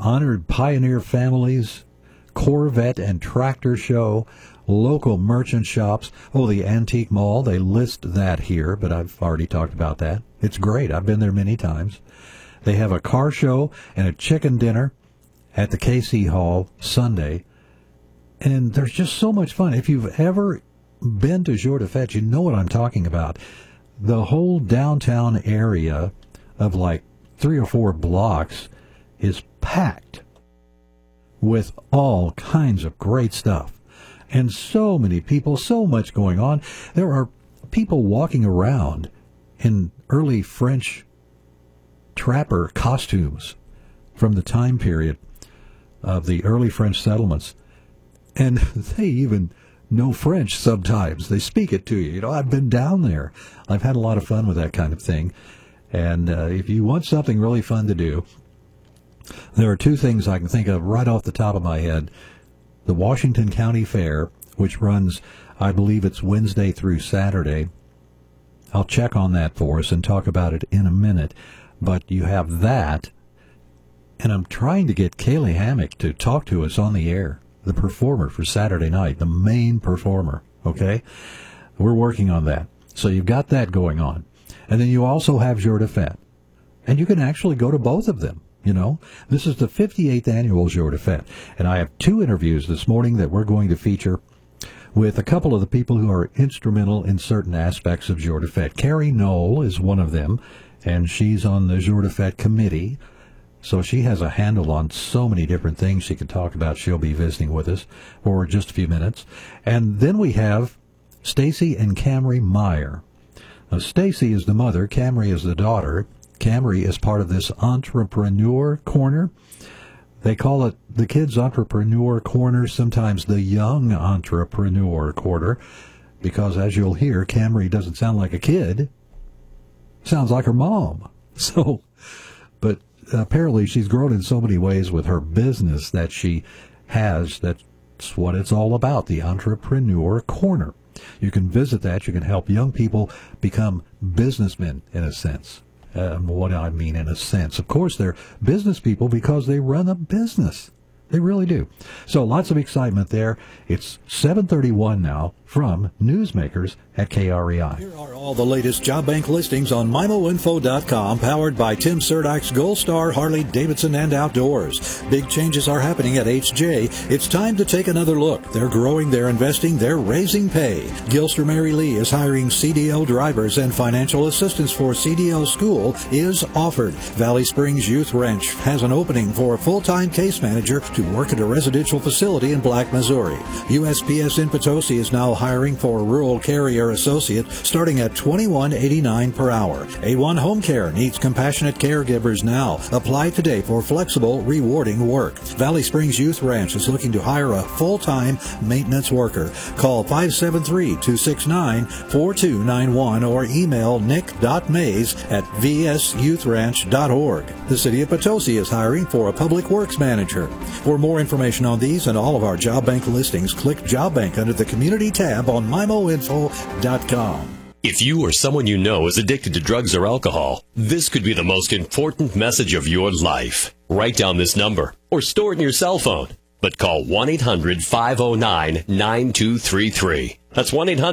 honored pioneer families, Corvette and tractor show, local merchant shops. Oh, the antique mall, they list that here, but I've already talked about that. It's great. I've been there many times. They have a car show and a chicken dinner at the KC Hall Sunday. And there's just so much fun. If you've ever been to Jour de Fête, you know what I'm talking about. The whole downtown area of like 3 or 4 blocks is packed with all kinds of great stuff. And so many people, so much going on. There are people walking around in early French trapper costumes from the time period of the early French settlements. And they even know French sometimes. They speak it to you. You know, I've been down there. I've had a lot of fun with that kind of thing. And if you want something really fun to do, there are 2 things I can think of right off the top of my head. The Washington County Fair, which runs, I believe it's Wednesday through Saturday. I'll check on that for us and talk about it in a minute. But you have that, and I'm trying to get Kaylee Hammack to talk to us on the air, the performer for Saturday night, the main performer, okay? We're working on that. So you've got that going on. And then you also have Jour de Fête. And you can actually go to both of them. You know, this is the 58th annual Jour de Fête, and I have 2 interviews this morning that we're going to feature with a couple of the people who are instrumental in certain aspects of Jour de Fête. Carrie Knoll is one of them, and she's on the Jour de Fête committee, so she has a handle on so many different things she can talk about. She'll be visiting with us for just a few minutes. And then we have Stacy and Camry Meyer. Now, Stacy is the mother, Camry is the daughter. Camry is part of this Entrepreneur Corner. They call it the Kids Entrepreneur Corner, sometimes the Young Entrepreneur Corner, because as you'll hear, Camry doesn't sound like a kid. Sounds like her mom. So, but apparently she's grown in so many ways with her business that she has. That's what it's all about, the Entrepreneur Corner. You can visit that. You can help young people become businessmen, in a sense. What I mean in a sense. Of course, they're business people because they run a business. They really do. So lots of excitement there. It's 7:31 now from Newsmakers at KREI. Here are all the latest job bank listings on MIMOinfo.com, powered by Tim Surdyk's Gold Star Harley Davidson and Outdoors. Big changes are happening at HJ. It's time to take another look. They're growing, they're investing, they're raising pay. Gilster Mary Lee is hiring CDL drivers, and financial assistance for CDL school is offered. Valley Springs Youth Ranch has an opening for a full-time case manager to work at a residential facility in Black, Missouri. USPS in Potosi is now hiring for a rural carrier associate starting at $21.89 per hour. A1 Home Care needs compassionate caregivers now. Apply today for flexible, rewarding work. Valley Springs Youth Ranch is looking to hire a full-time maintenance worker. Call 573-269-4291 or email nick.mays@vsyouthranch.org. The City of Potosi is hiring for a public works manager. For more information on these and all of our job bank listings, click Job Bank under the Community tab on MIMOinfo.com. If you or someone you know is addicted to drugs or alcohol, this could be the most important message of your life. Write down this number or store it in your cell phone. But call 1-800-509-9233. That's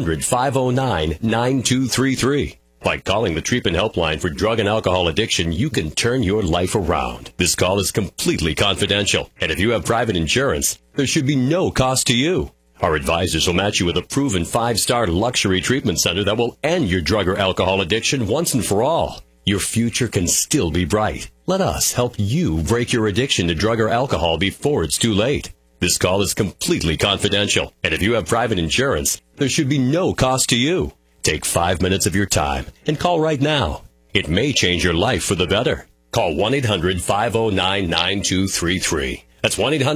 1-800-509-9233. By calling the treatment helpline for drug and alcohol addiction, you can turn your life around. This call is completely confidential, and if you have private insurance, there should be no cost to you. Our advisors will match you with a proven 5-star luxury treatment center that will end your drug or alcohol addiction once and for all. Your future can still be bright. Let us help you break your addiction to drug or alcohol before it's too late. This call is completely confidential, and if you have private insurance, there should be no cost to you. Take 5 minutes of your time and call right now. It may change your life for the better. Call 1-800-509-9233. That's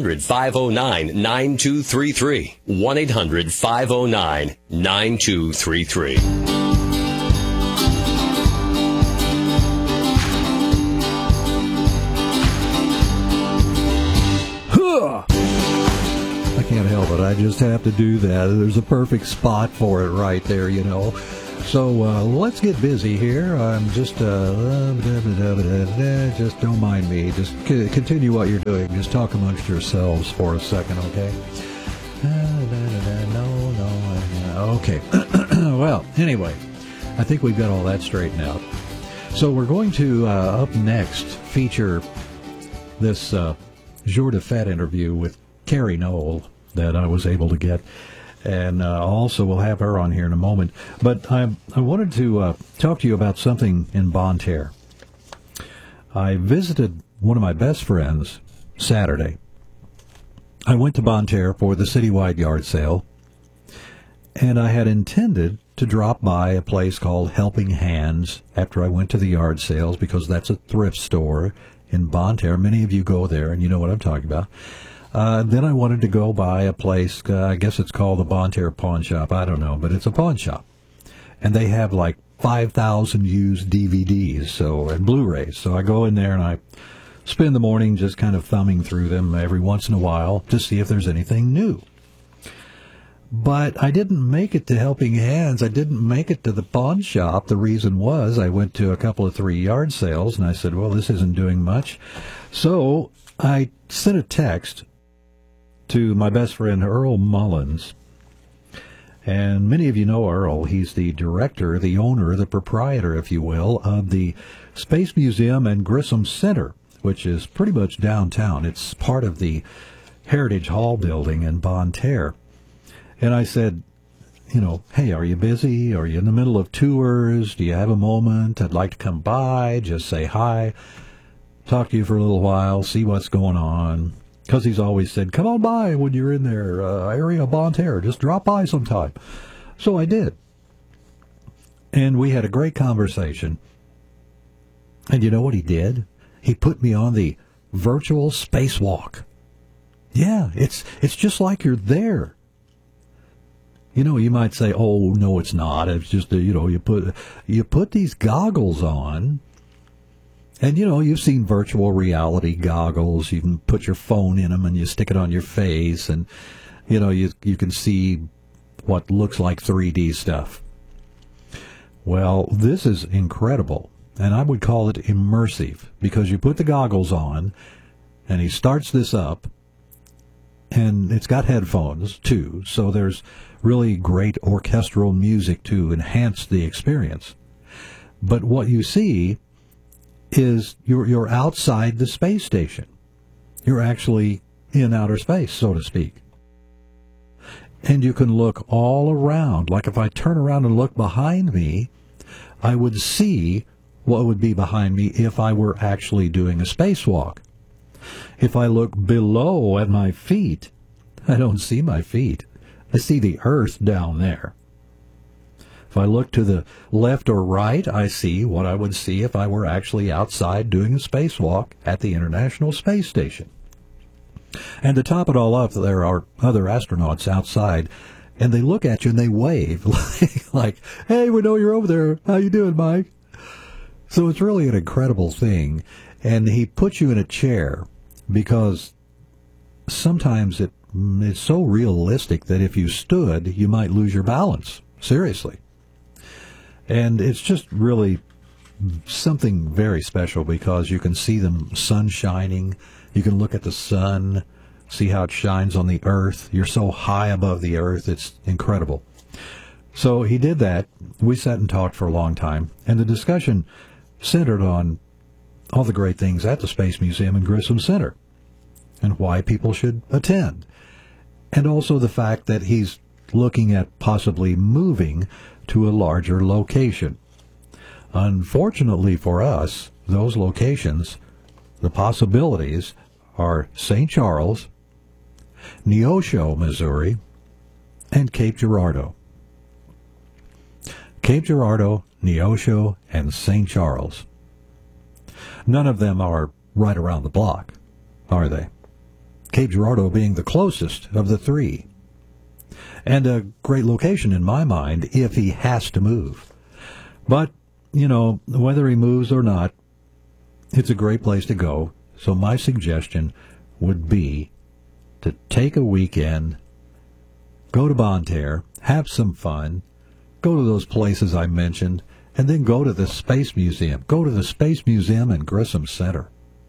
1-800-509-9233. 1-800-509-9233. I can't help it. I just have to do that. There's a perfect spot for it right there, you know. So let's get busy here. I'm just don't mind me. Just continue what you're doing. Just talk amongst yourselves for a second, okay? No. Okay. Well, anyway, I think we've got all that straightened out. So we're going to, up next, feature this Jour de Fête interview with Carrie Knoll that I was able to get. And also we'll have her on here in a moment. But I wanted to talk to you about something in Bonne Terre. I visited one of my best friends Saturday. I went to Bonne Terre for the citywide yard sale, and I had intended to drop by a place called Helping Hands after I went to the yard sales, because that's a thrift store in Bonne Terre. Many of you go there, and you know what I'm talking about. Then I wanted to go by a place, I guess it's called the Bonne Terre Pawn Shop. I don't know, but it's a pawn shop. And they have like 5,000 used DVDs and Blu-rays. So I go in there and I spend the morning just kind of thumbing through them every once in a while to see if there's anything new. But I didn't make it to Helping Hands. I didn't make it to the pawn shop. The reason was I went to a couple of 3 yard sales, and I said, well, this isn't doing much. So I sent a text to my best friend Earl Mullins. And many of you know Earl. He's the director, the owner, the proprietor, if you will, of the Space Museum and Grissom Center, which is pretty much downtown. It's part of the Heritage Hall building in Bonne Terre. And I said, hey, are you busy? Are you in the middle of tours? Do you have a moment? I'd like to come by, just say hi, talk to you for a little while, see what's going on. Because he's always said, come on by when you're in there, area of Bonne Terre. Just drop by sometime. So I did. And we had a great conversation. And you know what he did? He put me on the virtual spacewalk. Yeah, it's just like you're there. You might say, oh, no, it's not. It's just, you put these goggles on. And, you've seen virtual reality goggles. You can put your phone in them and you stick it on your face. And, you can see what looks like 3D stuff. Well, this is incredible. And I would call it immersive, because you put the goggles on and he starts this up. And it's got headphones, too, so there's really great orchestral music to enhance the experience. But what you see is you're outside the space station. You're actually in outer space, so to speak. And you can look all around. Like if I turn around and look behind me, I would see what would be behind me if I were actually doing a spacewalk. If I look below at my feet, I don't see my feet. I see the Earth down there. If I look to the left or right, I see what I would see if I were actually outside doing a spacewalk at the International Space Station. And to top it all up, there are other astronauts outside, and they look at you and they wave like, hey, we know you're over there. How you doing, Mike? So it's really an incredible thing. And he puts you in a chair because sometimes it's so realistic that if you stood, you might lose your balance. Seriously. And it's just really something very special because you can see the sun shining. You can look at the sun, see how it shines on the Earth. You're so high above the Earth. It's incredible. So he did that. We sat and talked for a long time. And the discussion centered on all the great things at the Space Museum and Grissom Center and why people should attend. And also the fact that he's looking at possibly moving to a larger location. Unfortunately for us, those locations, the possibilities are St. Charles, Neosho, Missouri, and Cape Girardeau. Cape Girardeau, Neosho, and St. Charles. None of them are right around the block, are they? Cape Girardeau being the closest of the three. And a great location in my mind if he has to move. But, whether he moves or not, it's a great place to go. So my suggestion would be to take a weekend, go to Bonne Terre, have some fun, go to those places I mentioned, and then go to the Space Museum. Go to the Space Museum in Grissom Center.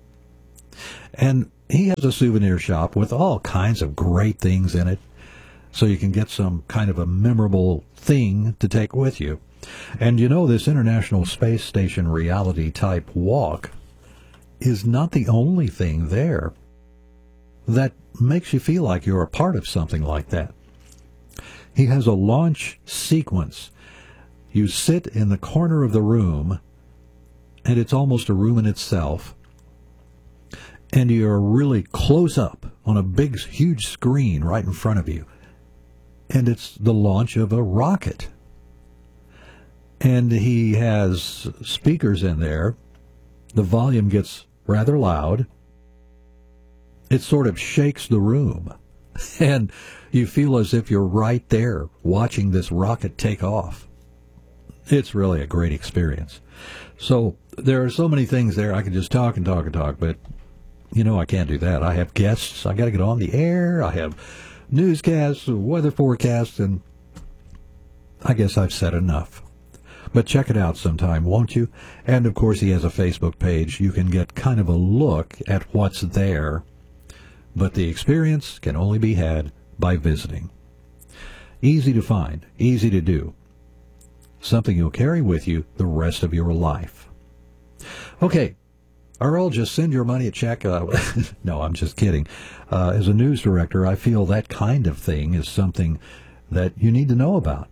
And he has a souvenir shop with all kinds of great things in it, so you can get some kind of a memorable thing to take with you. And you know, this International Space Station reality-type walk is not the only thing there that makes you feel like you're a part of something like that. He has a launch sequence. You sit in the corner of the room, and it's almost a room in itself, and you're really close up on a big, huge screen right in front of you. And it's the launch of a rocket. And he has speakers in there. The volume gets rather loud. It sort of shakes the room. And you feel as if you're right there watching this rocket take off. It's really a great experience. So there are so many things there. I could just talk and talk and talk, but you know I can't do that. I have guests. I got to get on the air. I have newscasts, weather forecasts, and I guess I've said enough. But check it out sometime, won't you? And, of course, he has a Facebook page. You can get kind of a look at what's there. But the experience can only be had by visiting. Easy to find, easy to do. Something you'll carry with you the rest of your life. Okay, Earl, just send your money a check. No, I'm just kidding. As a news director, I feel that kind of thing is something that you need to know about.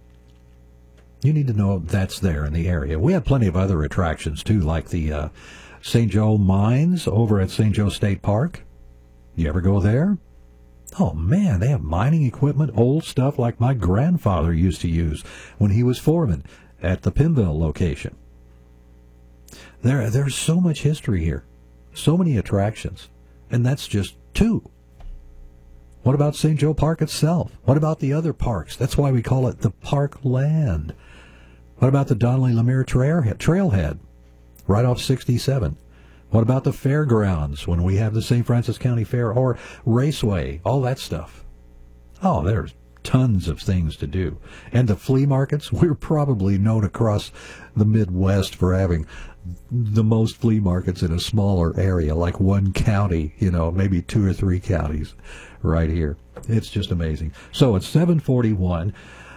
You need to know that's there in the area. We have plenty of other attractions, too, like the St. Joe Mines over at St. Joe State Park. You ever go there? Oh, man, they have mining equipment, old stuff like my grandfather used to use when he was foreman at the Pinville location. There's so much history here, so many attractions, and that's just two. What about St. Joe Park itself? What about the other parks? That's why we call it the Parkland. What about the Donnelly Lemire Trailhead, right off 67? What about the fairgrounds when we have the St. Francis County Fair or Raceway, all that stuff? Oh, there's tons of things to do. And the flea markets, we're probably known across the Midwest for having the most flea markets in a smaller area, like one county, maybe 2 or 3 counties right here. It's just amazing. So it's 7:41.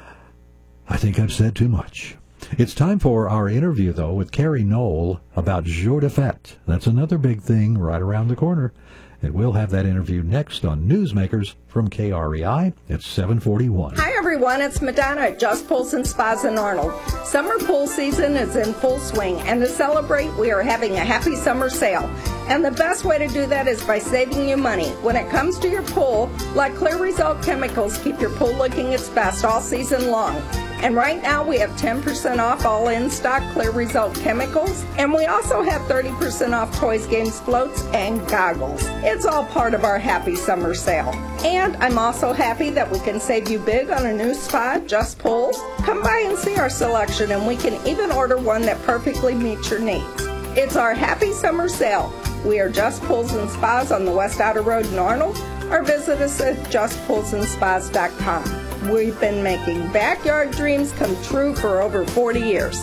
I think I've said too much. It's time for our interview, though, with Carrie Knoll about Jour de Fête. That's another big thing right around the corner. And we'll have that interview next on Newsmakers from KREI at 7:41. Hi, everyone. It's Madonna at Just Pools and Spas in Arnold. Summer pool season is in full swing, and to celebrate, we are having a happy summer sale. And the best way to do that is by saving you money. When it comes to your pool, let Clear Result Chemicals keep your pool looking its best all season long. And right now we have 10% off all in-stock Clear Result chemicals. And we also have 30% off toys, games, floats, and goggles. It's all part of our happy summer sale. And I'm also happy that we can save you big on a new spa, Just Pools. Come by and see our selection, and we can even order one that perfectly meets your needs. It's our happy summer sale. We are Just Pools and Spas on the West Outer Road in Arnold, or visit us at justpoolsandspas.com. We've been making backyard dreams come true for over 40 years.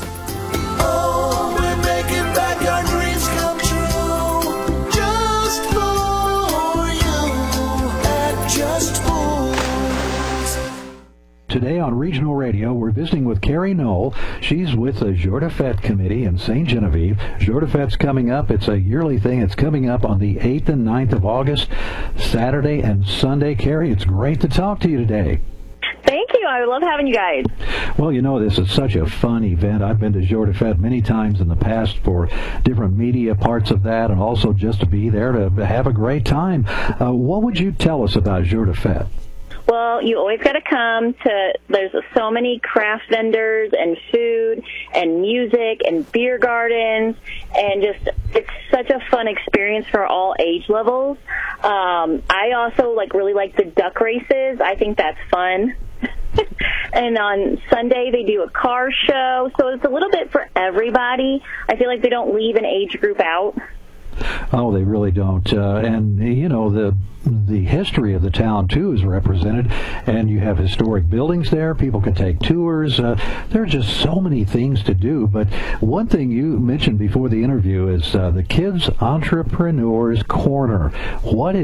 Oh, we're making backyard dreams come true, just for you at Just Pools. Today on Regional Radio, we're visiting with Carrie Knoll. She's with the Jour de Fête Committee in St. Genevieve. Jour de Fête's coming up. It's a yearly thing. It's coming up on the 8th and 9th of August, Saturday and Sunday. Carrie, it's great to talk to you today. Thank you. I love having you guys. Well, this is such a fun event. I've been to Jour de Fête many times in the past for different media parts of that, and also just to be there to have a great time. What would you tell us about Jour de Fête? Well, you always got to come to, there's so many craft vendors and food and music and beer gardens, and just, it's such a fun experience for all age levels. I also really like the duck races. I think that's fun. And on Sunday they do a car show, so it's a little bit for everybody. I feel like they don't leave an age group out. Oh, they really don't. And, you know, the history of the town, too, is represented. And you have historic buildings there. People can take tours. There are just so many things to do. But one thing you mentioned before the interview is the Kids Entrepreneurs Corner. What